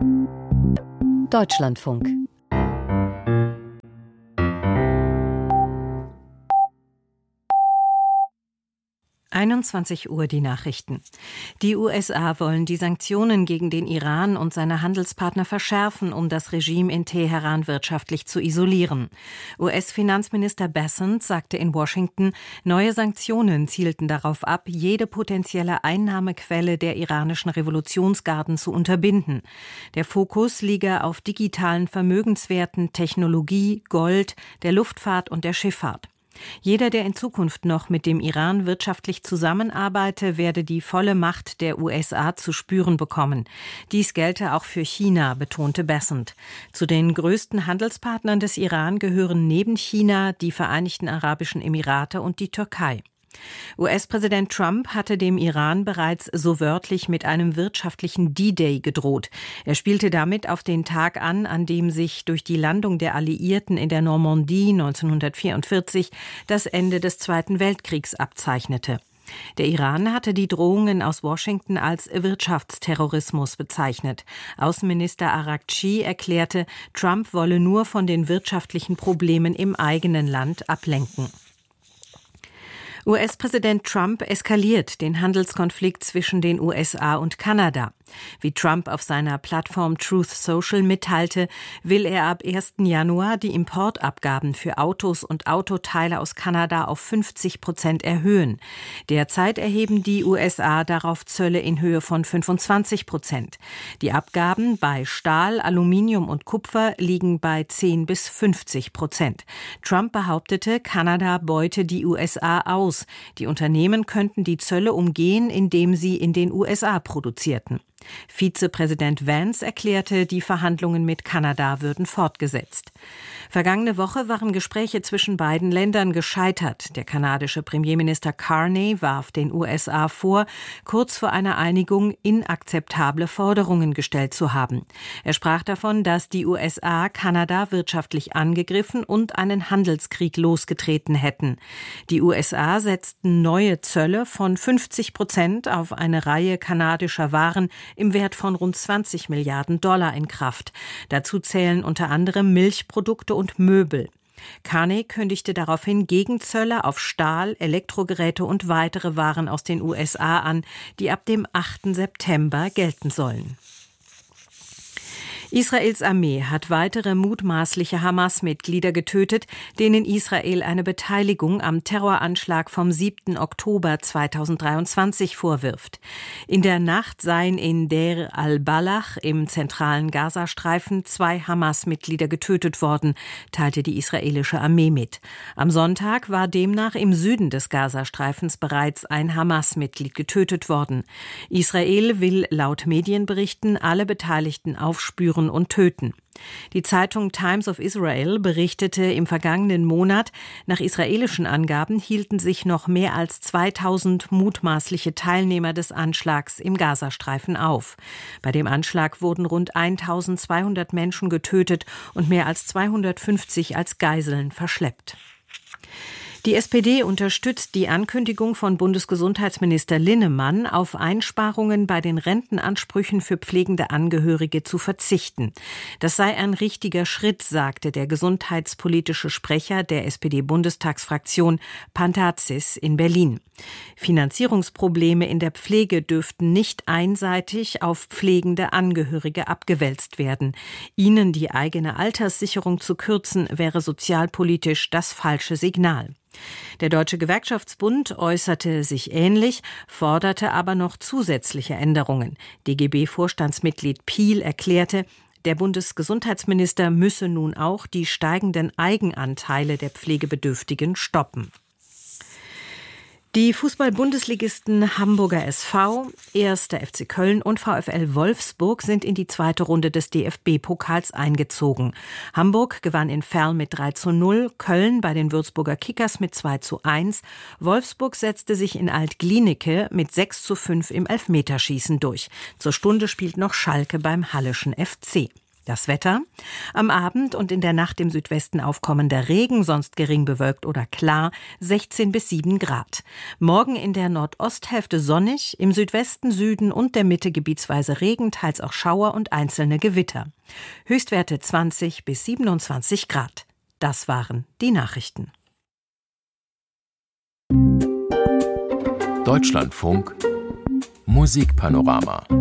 Deutschlandfunk. Uhr die Nachrichten. Die USA wollen die Sanktionen gegen den Iran und seine Handelspartner verschärfen, um das Regime in Teheran wirtschaftlich zu isolieren. US-Finanzminister Bessent sagte in Washington, neue Sanktionen zielten darauf ab, jede potenzielle Einnahmequelle der iranischen Revolutionsgarden zu unterbinden. Der Fokus liege auf digitalen Vermögenswerten, Technologie, Gold, der Luftfahrt und der Schifffahrt. Jeder, der in Zukunft noch mit dem Iran wirtschaftlich zusammenarbeite, werde die volle Macht der USA zu spüren bekommen. Dies gelte auch für China, betonte Bessent. Zu den größten Handelspartnern des Iran gehören neben China die Vereinigten Arabischen Emirate und die Türkei. US-Präsident Trump hatte dem Iran bereits so wörtlich mit einem wirtschaftlichen D-Day gedroht. Er spielte damit auf den Tag an, an dem sich durch die Landung der Alliierten in der Normandie 1944 das Ende des Zweiten Weltkriegs abzeichnete. Der Iran hatte die Drohungen aus Washington als Wirtschaftsterrorismus bezeichnet. Außenminister Araghchi erklärte, Trump wolle nur von den wirtschaftlichen Problemen im eigenen Land ablenken. US-Präsident Trump eskaliert den Handelskonflikt zwischen den USA und Kanada. Wie Trump auf seiner Plattform Truth Social mitteilte, will er ab 1. Januar die Importabgaben für Autos und Autoteile aus Kanada auf 50% erhöhen. Derzeit erheben die USA darauf Zölle in Höhe von 25%. Die Abgaben bei Stahl, Aluminium und Kupfer liegen bei 10-50%. Trump behauptete, Kanada beute die USA aus. Die Unternehmen könnten die Zölle umgehen, indem sie in den USA produzierten. Vizepräsident Vance erklärte, die Verhandlungen mit Kanada würden fortgesetzt. Vergangene Woche waren Gespräche zwischen beiden Ländern gescheitert. Der kanadische Premierminister Carney warf den USA vor, kurz vor einer Einigung inakzeptable Forderungen gestellt zu haben. Er sprach davon, dass die USA Kanada wirtschaftlich angegriffen und einen Handelskrieg losgetreten hätten. Die USA setzten neue Zölle von 50% auf eine Reihe kanadischer Waren im Wert von rund 20 Milliarden Dollar in Kraft. Dazu zählen unter anderem Milchprodukte und Möbel. Carney kündigte daraufhin Gegenzölle auf Stahl, Elektrogeräte und weitere Waren aus den USA an, die ab dem 8. September gelten sollen. Israels Armee hat weitere mutmaßliche Hamas-Mitglieder getötet, denen Israel eine Beteiligung am Terroranschlag vom 7. Oktober 2023 vorwirft. In der Nacht seien in Deir al-Balach im zentralen Gazastreifen 2 Hamas-Mitglieder getötet worden, teilte die israelische Armee mit. Am Sonntag war demnach im Süden des Gazastreifens bereits ein Hamas-Mitglied getötet worden. Israel will laut Medienberichten alle Beteiligten aufspüren und töten. Die Zeitung Times of Israel berichtete im vergangenen Monat, nach israelischen Angaben hielten sich noch mehr als 2000 mutmaßliche Teilnehmer des Anschlags im Gazastreifen auf. Bei dem Anschlag wurden rund 1200 Menschen getötet und mehr als 250 als Geiseln verschleppt. Die SPD unterstützt die Ankündigung von Bundesgesundheitsminister Linnemann, auf Einsparungen bei den Rentenansprüchen für pflegende Angehörige zu verzichten. Das sei ein richtiger Schritt, sagte der gesundheitspolitische Sprecher der SPD-Bundestagsfraktion Pantazis in Berlin. Finanzierungsprobleme in der Pflege dürften nicht einseitig auf pflegende Angehörige abgewälzt werden. Ihnen die eigene Alterssicherung zu kürzen, wäre sozialpolitisch das falsche Signal. Der Deutsche Gewerkschaftsbund äußerte sich ähnlich, forderte aber noch zusätzliche Änderungen. DGB-Vorstandsmitglied Piel erklärte, der Bundesgesundheitsminister müsse nun auch die steigenden Eigenanteile der Pflegebedürftigen stoppen. Die Fußball-Bundesligisten Hamburger SV, 1. FC Köln und VfL Wolfsburg sind in die zweite Runde des DFB-Pokals eingezogen. Hamburg gewann in Verl mit 3:0, Köln bei den Würzburger Kickers mit 2:1, Wolfsburg setzte sich in Alt-Glienicke mit 6:5 im Elfmeterschießen durch. Zur Stunde spielt noch Schalke beim Halleschen FC. Das Wetter: Am Abend und in der Nacht im Südwesten aufkommender Regen, sonst gering bewölkt oder klar, 16 bis 7 Grad. Morgen in der Nordosthälfte sonnig, im Südwesten, Süden und der Mitte gebietsweise Regen, teils auch Schauer und einzelne Gewitter. Höchstwerte 20 bis 27 Grad. Das waren die Nachrichten. Deutschlandfunk Musikpanorama.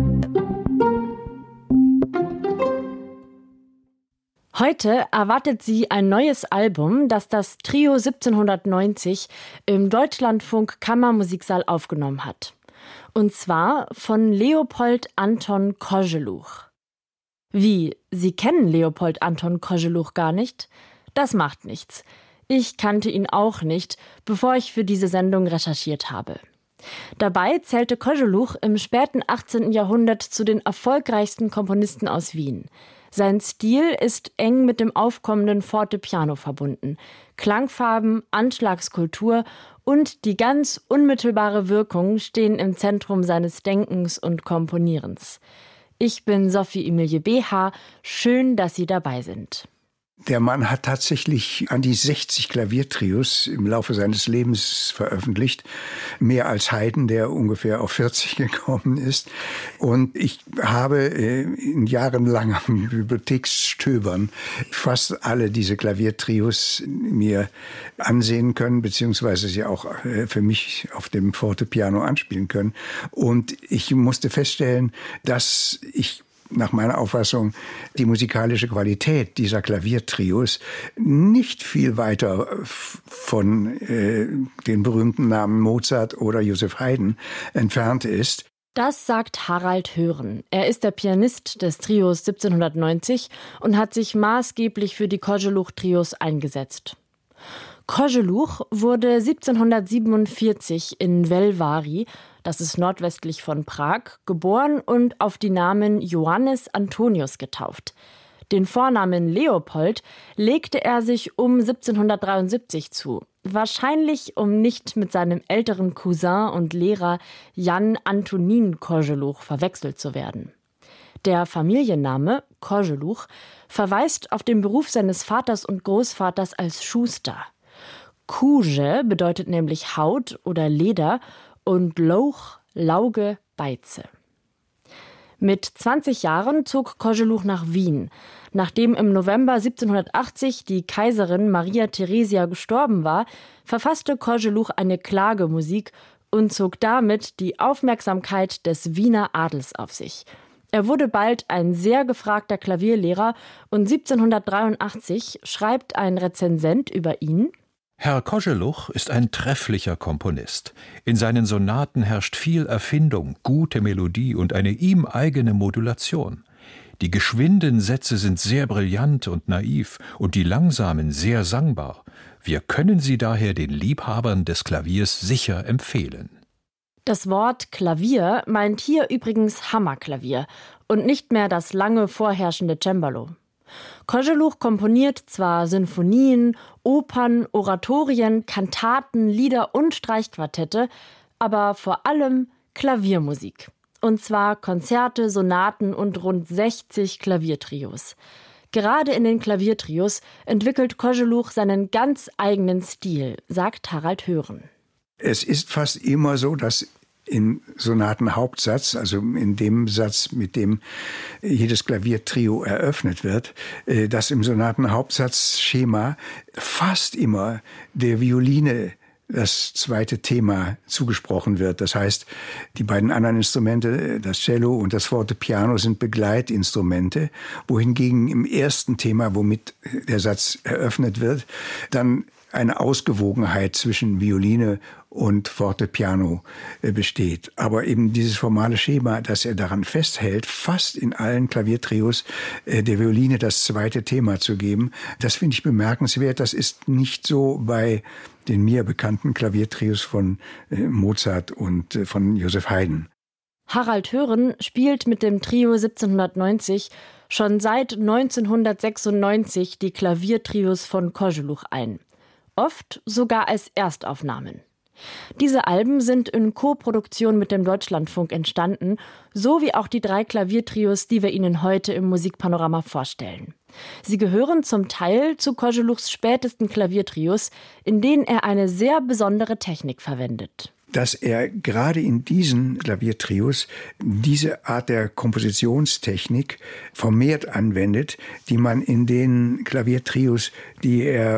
Heute erwartet Sie ein neues Album, das das Trio 1790 im Deutschlandfunk Kammermusiksaal aufgenommen hat. Und zwar von Leopold Anton Koželuch. Wie, Sie kennen Leopold Anton Koželuch gar nicht? Das macht nichts. Ich kannte ihn auch nicht, bevor ich für diese Sendung recherchiert habe. Dabei zählte Koželuch im späten 18. Jahrhundert zu den erfolgreichsten Komponisten aus Wien. Sein Stil ist eng mit dem aufkommenden Fortepiano verbunden. Klangfarben, Anschlagskultur und die ganz unmittelbare Wirkung stehen im Zentrum seines Denkens und Komponierens. Ich bin Sophie Emilie Beha. Schön, dass Sie dabei sind. Der Mann hat tatsächlich an die 60 Klaviertrios im Laufe seines Lebens veröffentlicht. Mehr als Haydn, der ungefähr auf 40 gekommen ist. Und ich habe in jahrelangem Bibliotheksstöbern fast alle diese Klaviertrios mir ansehen können, beziehungsweise sie auch für mich auf dem Fortepiano anspielen können. Und ich musste feststellen, dass ich nach meiner Auffassung die musikalische Qualität dieser Klaviertrios nicht viel weiter von den berühmten Namen Mozart oder Joseph Haydn entfernt ist. Das sagt Harald Hören. Er ist der Pianist des Trios 1790 und hat sich maßgeblich für die Koželuch-Trios eingesetzt. Koželuch wurde 1747 in Velváry, das ist nordwestlich von Prag, geboren und auf die Namen Johannes Antonius getauft. Den Vornamen Leopold legte er sich um 1773 zu, wahrscheinlich um nicht mit seinem älteren Cousin und Lehrer Jan Antonín Koželuch verwechselt zu werden. Der Familienname Koželuch verweist auf den Beruf seines Vaters und Großvaters als Schuster. Kůže bedeutet nämlich Haut oder Leder und Louch, Lauge, Beize. Mit 20 Jahren zog Koželuch nach Wien. Nachdem im November 1780 die Kaiserin Maria Theresia gestorben war, verfasste Koželuch eine Klagemusik und zog damit die Aufmerksamkeit des Wiener Adels auf sich. Er wurde bald ein sehr gefragter Klavierlehrer und 1783 schreibt ein Rezensent über ihn: Herr Koželuch ist ein trefflicher Komponist. In seinen Sonaten herrscht viel Erfindung, gute Melodie und eine ihm eigene Modulation. Die geschwinden Sätze sind sehr brillant und naiv und die langsamen sehr sangbar. Wir können sie daher den Liebhabern des Klaviers sicher empfehlen. Das Wort Klavier meint hier übrigens Hammerklavier und nicht mehr das lange vorherrschende Cembalo. Koželuch komponiert zwar Sinfonien, Opern, Oratorien, Kantaten, Lieder und Streichquartette, aber vor allem Klaviermusik. Und zwar Konzerte, Sonaten und rund 60 Klaviertrios. Gerade in den Klaviertrios entwickelt Koželuch seinen ganz eigenen Stil, sagt Harald Hören. Es ist fast immer so, dass im Sonatenhauptsatz, also in dem Satz, mit dem jedes Klaviertrio eröffnet wird, dass im Sonatenhauptsatzschema fast immer der Violine das zweite Thema zugesprochen wird. Das heißt, die beiden anderen Instrumente, das Cello und das Fortepiano, sind Begleitinstrumente, wohingegen im ersten Thema, womit der Satz eröffnet wird, dann eine Ausgewogenheit zwischen Violine und Fortepiano besteht. Aber eben dieses formale Schema, dass er daran festhält, fast in allen Klaviertrios der Violine das zweite Thema zu geben, das finde ich bemerkenswert. Das ist nicht so bei den mir bekannten Klaviertrios von Mozart und von Joseph Haydn. Harald Hören spielt mit dem Trio 1790 schon seit 1996 die Klaviertrios von Koželuch ein. Oft sogar als Erstaufnahmen. Diese Alben sind in Koproduktion mit dem Deutschlandfunk entstanden, so wie auch die 3 Klaviertrios, die wir Ihnen heute im Musikpanorama vorstellen. Sie gehören zum Teil zu Koželuchs spätesten Klaviertrios, in denen er eine sehr besondere Technik verwendet. Dass er gerade in diesen Klaviertrios diese Art der Kompositionstechnik vermehrt anwendet, die man in den Klaviertrios, die er